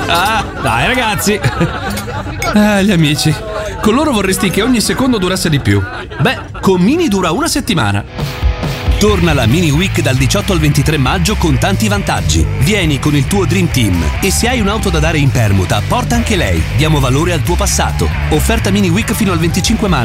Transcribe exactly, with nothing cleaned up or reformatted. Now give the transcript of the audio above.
Ah, dai ragazzi. Ah, gli amici. Con loro vorresti che ogni secondo durasse di più. Beh, con Mini dura una settimana. Torna la Mini Week dal diciotto al ventitré maggio con tanti vantaggi. Vieni con il tuo Dream Team e se hai un'auto da dare in permuta, porta anche lei. Diamo valore al tuo passato. Offerta Mini Week fino al venticinque maggio.